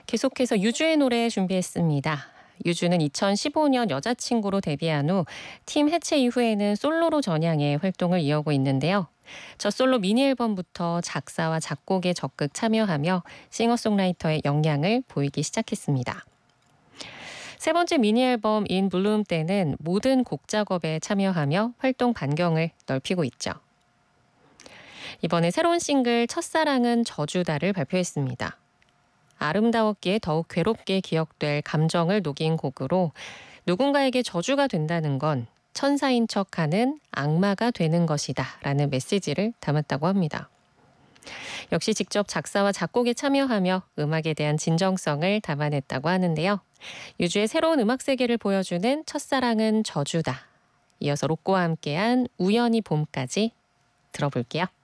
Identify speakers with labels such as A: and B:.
A: 계속해서 유주의 노래 준비했습니다. 유주는 2015년 여자친구로 데뷔한 후 팀 해체 이후에는 솔로로 전향해 활동을 이어오고 있는데요. 첫 솔로 미니 앨범부터 작사와 작곡에 적극 참여하며 싱어송라이터의 역량을 보이기 시작했습니다. 세 번째 미니 앨범 인 블룸 때는 모든 곡 작업에 참여하며 활동 반경을 넓히고 있죠. 이번에 새로운 싱글 첫사랑은 저주다를 발표했습니다. 아름다웠기에 더욱 괴롭게 기억될 감정을 녹인 곡으로 누군가에게 저주가 된다는 건 천사인 척하는 악마가 되는 것이다 라는 메시지를 담았다고 합니다. 역시 직접 작사와 작곡에 참여하며 음악에 대한 진정성을 담아냈다고 하는데요. 유주의 새로운 음악 세계를 보여주는 첫사랑은 저주다. 이어서 로꼬와 함께한 우연히 봄까지 들어볼게요.